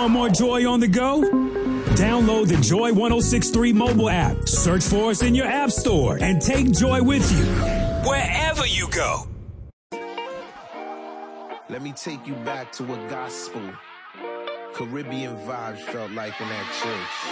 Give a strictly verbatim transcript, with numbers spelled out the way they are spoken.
Want more joy on the go? Download the Joy one oh six point three mobile app. Search for us in your app store and take Joy with you wherever you go. Let me take you back to what gospel, Caribbean vibes felt like in that church.